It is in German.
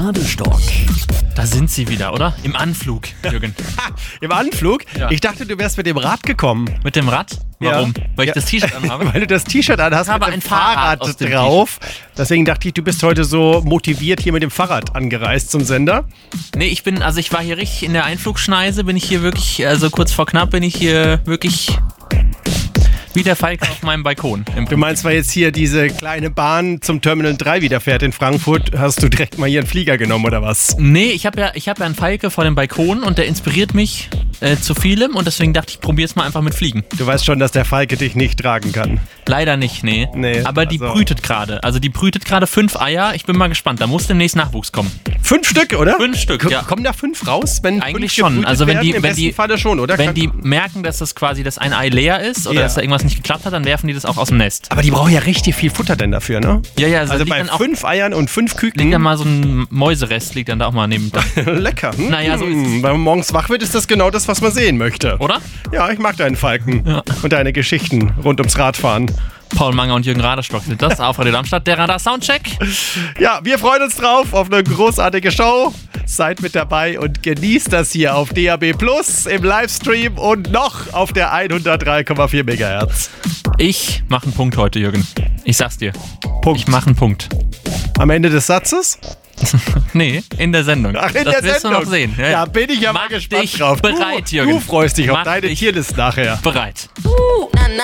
Radestock. Da sind sie wieder, oder? Im Anflug, Jürgen. Im Anflug? Ja. Ich dachte, du wärst mit dem Rad gekommen. Mit dem Rad? Warum? Ja. Weil ich das T-Shirt anhabe? Weil du das T-Shirt anhast Ich habe mit dem ein Fahrrad aus dem drauf. Deswegen dachte ich, du bist heute so motiviert hier mit dem Fahrrad angereist zum Sender. Nee, ich war hier richtig in der Einflugschneise, bin ich hier wirklich, also kurz vor knapp bin ich hier wirklich wie der Falke auf meinem Balkon. Du meinst, weil jetzt hier diese kleine Bahn zum Terminal 3 wieder fährt in Frankfurt, hast du direkt mal hier einen Flieger genommen oder was? Nee, ich hab ja einen Falke vor dem Balkon und der inspiriert mich zu vielem und deswegen dachte ich, probier's mal einfach mit Fliegen. Du weißt schon, dass der Falke dich nicht tragen kann. Leider nicht, nee. Aber die brütet gerade. Also die brütet gerade 5 Eier. Ich bin mal gespannt. Da muss demnächst Nachwuchs kommen. 5 Stück, oder? 5 Stück, ja. Kommen da 5 raus? Wenn eigentlich 5 schon. Also wenn im besten Falle schon, oder? Wenn die merken, dass das quasi dass ein Ei leer ist oder Ja. dass da irgendwas nicht geklappt hat, dann werfen die das auch aus dem Nest. Aber die brauchen ja richtig viel Futter denn dafür, ne? Ja, Also liegt bei dann auch, 5 Eiern und 5 Küken. liegt dann mal so ein Mäuserest, liegt dann da auch mal neben. Lecker. Naja, so ist es. Wenn man morgens wach wird, ist das genau das, was man sehen möchte. Oder? Ja, ich mag deinen Falken. Ja. Und deine Geschichten rund ums Radfahren. Paul Manger und Jürgen Radestock sind das auf Radio Darmstadt, der Radar-Soundcheck. Ja, wir freuen uns drauf auf eine großartige Show. Seid mit dabei und genießt das hier auf DAB Plus im Livestream und noch auf der 103,4 MHz. Ich mache einen Punkt heute, Jürgen. Ich sag's dir. Punkt. Ich mache einen Punkt. Am Ende des Satzes? Nee, in der Sendung. Ach, in das der wirst Sendung. du noch sehen. Ja, bin ich ja mal Mach gespannt dich drauf. bereit, Du Jürgen. freust dich auf Mach deine dich Tierlist nachher. bereit. Na, na.